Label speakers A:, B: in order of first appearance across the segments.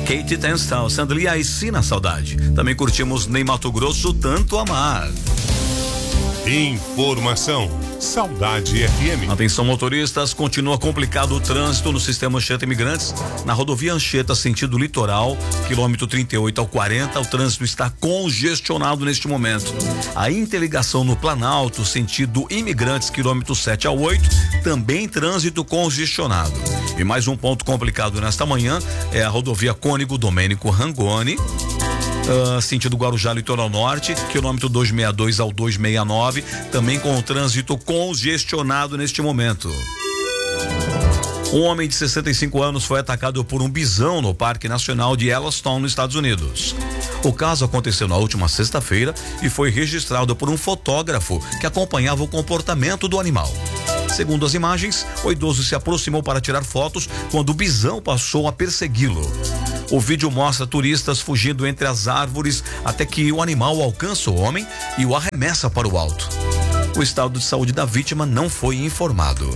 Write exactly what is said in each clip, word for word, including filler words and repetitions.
A: Kate Tenstal, Sandlia e Sina Saudade. Também curtimos Nem Mato Grosso, Tanto Amar.
B: Informação, Saudade F M.
A: Atenção motoristas, continua complicado o trânsito no sistema Anchieta Imigrantes. Na rodovia Anchieta, sentido litoral, quilômetro trinta e oito ao quarenta, o trânsito está congestionado neste momento. A interligação no Planalto, sentido Imigrantes, quilômetro sete ao oito, também trânsito congestionado. E mais um ponto complicado nesta manhã é a rodovia Cônigo Domênico Rangoni. Uh, sentido Guarujá, litoral norte, quilômetro duzentos e sessenta e dois ao duzentos e sessenta e nove, também com o trânsito congestionado neste momento. Um homem de sessenta e cinco anos foi atacado por um bisão no Parque Nacional de Yellowstone, nos Estados Unidos. O caso aconteceu na última sexta-feira e foi registrado por um fotógrafo que acompanhava o comportamento do animal. Segundo as imagens, o idoso se aproximou para tirar fotos quando o bisão passou a persegui-lo. O vídeo mostra turistas fugindo entre as árvores até que o animal alcança o homem e o arremessa para o alto. O estado de saúde da vítima não foi informado.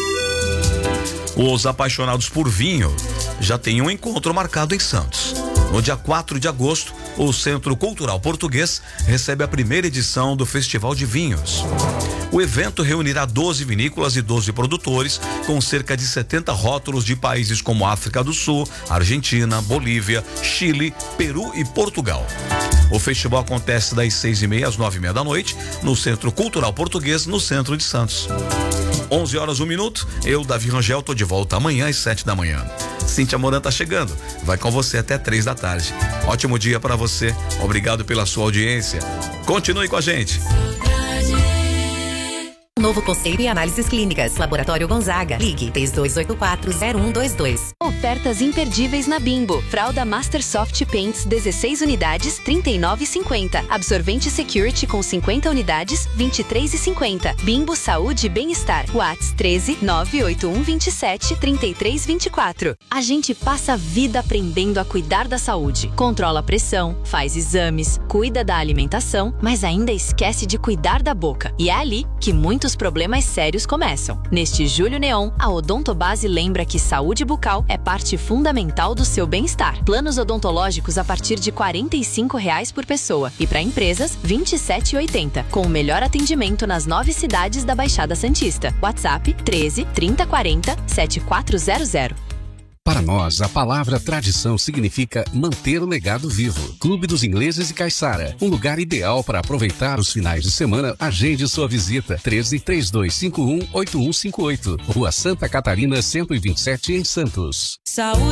A: Os apaixonados por vinho já têm um encontro marcado em Santos. No dia quatro de agosto, o Centro Cultural Português recebe a primeira edição do Festival de Vinhos. O evento reunirá doze vinícolas e doze produtores, com cerca de setenta rótulos de países como África do Sul, Argentina, Bolívia, Chile, Peru e Portugal. O festival acontece das seis e meia às nove e meia da noite, no Centro Cultural Português, no centro de Santos. onze horas, um minuto. Eu, Davi Rangel, tô de volta amanhã às sete da manhã. Cíntia Moran tá chegando. Vai com você até três da tarde. Ótimo dia para você. Obrigado pela sua audiência. Continue com a gente.
C: Novo conceito e análises clínicas. Laboratório Gonzaga. Ligue três dois oito quatro zero um dois dois.
D: Ofertas imperdíveis na Bimbo. Fralda Master Soft Paints dezesseis unidades, trinta e nove e cinquenta. Absorvente Security com cinquenta unidades, vinte e três e cinquenta. Bimbo Saúde e Bem-Estar. WhatsApp treze nove oito um vinte e sete trinta e três vinte e quatro. A gente passa a vida aprendendo a cuidar da saúde. Controla a pressão, faz exames, cuida da alimentação, mas ainda esquece de cuidar da boca. E é ali que muitos problemas sérios começam. Neste Julho Neon, a Odontobase lembra que saúde bucal é parte fundamental do seu bem-estar. Planos odontológicos a partir de quarenta e cinco reais por pessoa e para empresas vinte e sete reais e oitenta centavos, com o melhor atendimento nas nove cidades da Baixada Santista. WhatsApp treze trinta quarenta setenta e quatro zero zero.
E: Para nós, a palavra tradição significa manter o legado vivo. Clube dos Ingleses e Caiçara, um lugar ideal para aproveitar os finais de semana. Agende sua visita. treze trinta e dois cinquenta e um oitenta e um cinquenta e oito. Rua Santa Catarina, cento e vinte e sete, em Santos.
F: Saúde.